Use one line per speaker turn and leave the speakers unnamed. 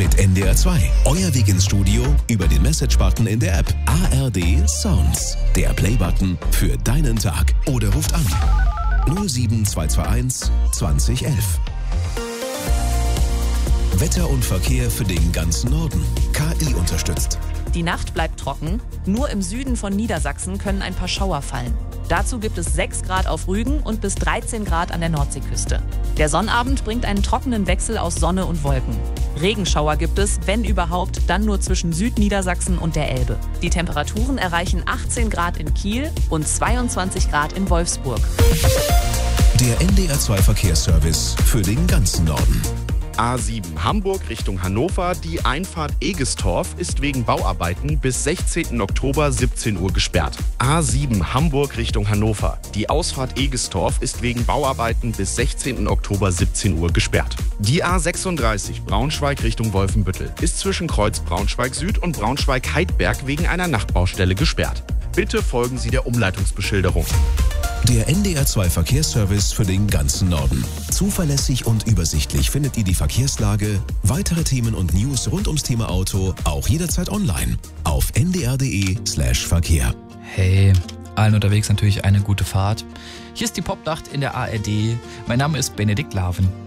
mit NDR 2. Euer Weg ins Studio über den Message-Button in der App. ARD Sounds. Der Play-Button für deinen Tag. Oder ruft an 07221 2011. Wetter und Verkehr für den ganzen Norden. KI unterstützt.
Die Nacht bleibt trocken. Nur im Süden von Niedersachsen können ein paar Schauer fallen. Dazu gibt es 6 Grad auf Rügen und bis 13 Grad an der Nordseeküste. Der Sonnabend bringt einen trockenen Wechsel aus Sonne und Wolken. Regenschauer gibt es, wenn überhaupt, dann nur zwischen Südniedersachsen und der Elbe. Die Temperaturen erreichen 18 Grad in Kiel und 22 Grad in Wolfsburg.
Der NDR 2 Verkehrsservice für den ganzen Norden.
A7 Hamburg Richtung Hannover. Die Einfahrt Egestorf ist wegen Bauarbeiten bis 16. Oktober 17 Uhr gesperrt. A7 Hamburg Richtung Hannover. Die Ausfahrt Egestorf ist wegen Bauarbeiten bis 16. Oktober 17 Uhr gesperrt. Die A36 Braunschweig Richtung Wolfenbüttel ist zwischen Kreuz Braunschweig Süd und Braunschweig-Heidberg wegen einer Nachtbaustelle gesperrt. Bitte folgen Sie der Umleitungsbeschilderung.
Der NDR 2 Verkehrsservice für den ganzen Norden. Zuverlässig und übersichtlich findet ihr die Verkehrslage, weitere Themen und News rund ums Thema Auto auch jederzeit online auf ndr.de/Verkehr.
Hey, allen unterwegs natürlich eine gute Fahrt. Hier ist die Popnacht in der ARD. Mein Name ist Benedikt Laven.